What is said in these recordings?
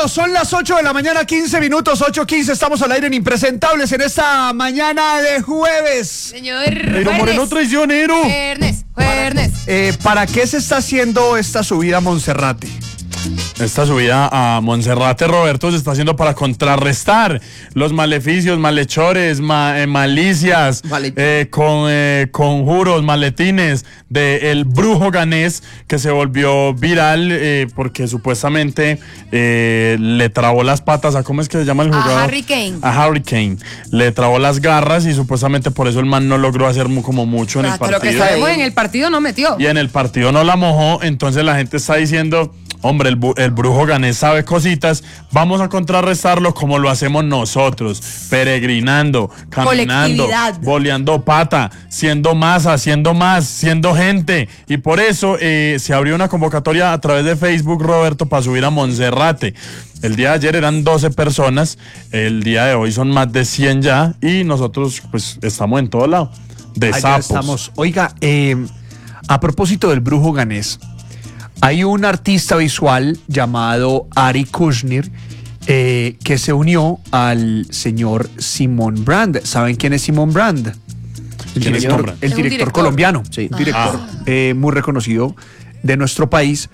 Bueno, son las 8 de la mañana, 15 minutos, 8:15. Estamos al aire en Impresentables en esta mañana de jueves. Señor Pero Moreno traicionero. Jueves. ¿Para qué se está haciendo esta subida a Monserrate? Esta subida a Monserrate, Roberto, se está haciendo para contrarrestar los maleficios, malhechores, malicias, conjuros, maletines del brujo ganés que se volvió viral porque supuestamente le trabó las patas a, ¿cómo es que se llama el jugador? A Harry Kane. A Harry Kane. Le trabó las garras y supuestamente por eso el man no logró hacer como mucho en el partido. Lo que sabemos, en el partido no metió. Y en el partido no la mojó, entonces la gente está diciendo... Hombre, el brujo ganés sabe cositas, vamos a contrarrestarlo como lo hacemos nosotros, peregrinando, caminando, boleando pata, siendo masa, siendo más, siendo gente. Y por eso se abrió una convocatoria a través de Facebook, Roberto, para subir a Monserrate. El día de ayer eran 12 personas, el día de hoy son más de 100 ya, y nosotros pues estamos en todo lado, de sapos. Estamos. Oiga, a propósito del brujo ganés, hay un artista visual llamado Ari Kushner que se unió al señor Simon Brand. ¿Saben quién es Simon Brand? El director colombiano, sí. Un director muy reconocido de nuestro país.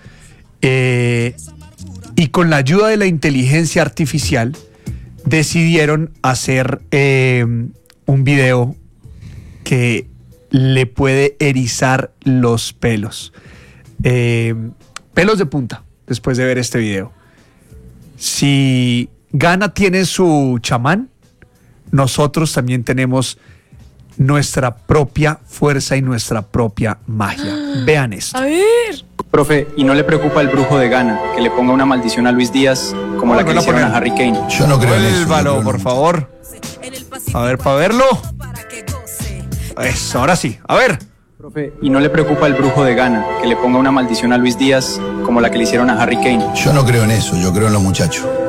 Y con la ayuda de la inteligencia artificial decidieron hacer un video que le puede erizar los pelos. Pelos de punta después de ver este video. Si Ghana tiene su chamán, nosotros también tenemos nuestra propia fuerza y nuestra propia magia. Vean esto. A ver. Profe, ¿y no le preocupa el brujo de Ghana que le ponga una maldición a Luis Díaz como la que le hicieron a Harry Kane? Yo no creo en eso. Vuélvalo, por favor. A ver, para verlo. Eso, ahora sí. A ver. Profe, ¿y no le preocupa el brujo de Ghana que le ponga una maldición a Luis Díaz como la que le hicieron a Harry Kane? Yo no creo en eso, yo creo en los muchachos.